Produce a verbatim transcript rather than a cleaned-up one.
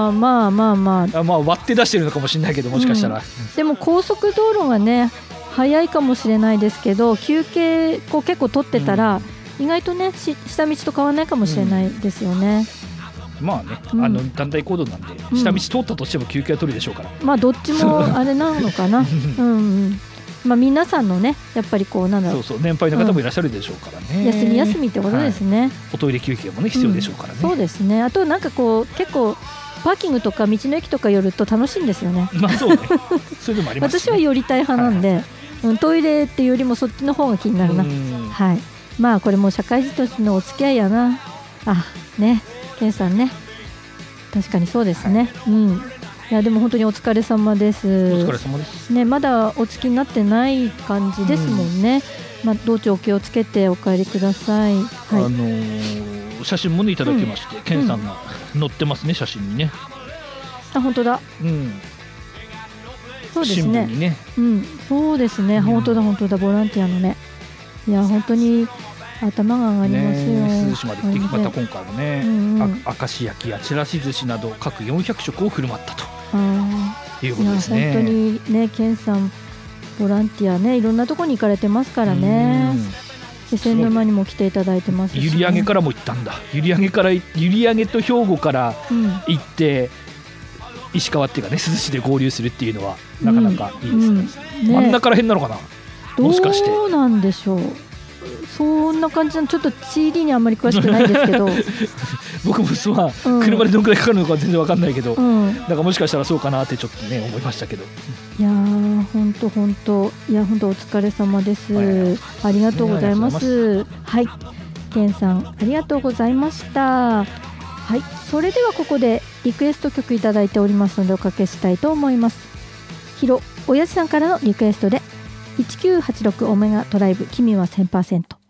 あまあまあまああ、まあ、割って出してるのかもしれないけど、もしかしたら、 うん、でも高速道路がね早いかもしれないですけど、休憩こう結構取ってたら、うん、意外とね下道と変わらないかもしれないですよね、 うん、まあね、 うん、 あの団体行動なんで、うん、下道通ったとしても休憩は取るでしょうから、 まあどっちもあれなのかなうん、うんまあ、皆さんのねやっぱりこうなんだろう、 そうそう年配の方もいらっしゃるでしょうからね、 うん、休み休みってことですね、はい、 おトイレ休憩もね必要でしょうからね、 うん、そうですね。あとなんかこう結構パーキングとか道の駅とか寄ると楽しいんですよね。 まあそうねそういうのもありますし、ね、 私は寄りたい派なんで、はいはいうん、トイレっていうよりもそっちの方が気になるな、はい、まあこれも社会人としてのお付き合いやなあねケンさんね確かにそうですね、はい、うんいやでも本当にお疲れ様です。お疲れ様です、 ね、まだお付きになってない感じですもんね、うんまあ、道中お気をつけてお帰りください、はいあのー、写真もねいただきまして、うん、ケンさんが載ってますね、写真にね。 あ本当だ、 うん、 そうですね、 新聞にね、 うん、そうですね、うん、本当だ本当だボランティアのねいや本当に頭が上がりますよ、 ね、珠洲市まで行ってまた今回もね、うんうん、明石焼きやちらし寿司など各よんひゃくしょくを振る舞ったということですね。 いや本当にねケンさんボランティアねいろんなところに行かれてますからね。気仙沼にも来ていただいてますし、ね、 閖上からも行ったんだ。閖上から閖上と兵庫から行って、うん、石川っていうかね珠洲市で合流するっていうのはなかなかいいですね、うんうんね、真ん中らへんなのかな、もしかしてどうなんでしょう。そんな感じのちょっと シーディー にあんまり詳しくないんですけど僕もまあ、うん、車でどのくらいかかるのか全然わかんないけど、うん、なんかもしかしたらそうかなってちょっとね思いましたけど、 いやー本当本当いや本当お疲れ様です、はい、ありがとうございます。はい、ケンさんありがとうございました。はい、それではここでリクエスト曲いただいておりますのでおかけしたいと思います。ヒロおやじさんからのリクエストでいちきゅうはちろくオメガトライブ君は せんパーセント